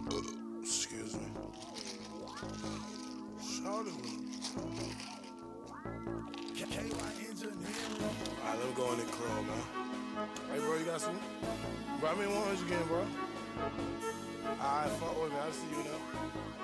Excuse me. Shawty. Alright, let me go in the club, man. Hey, bro, you got some? Bro, how many ones you getting, bro? Alright, fuck with me. I'll see you now.